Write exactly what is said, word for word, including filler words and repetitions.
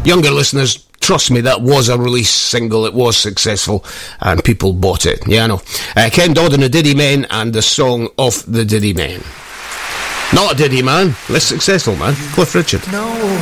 younger listeners, trust me, that was a release single. It was successful, and people bought it. Yeah, I know. Uh, Ken Dodd and the Diddy Men, and the song of the Diddy Men. Not a Diddy man, less successful man, Cliff Richard. No.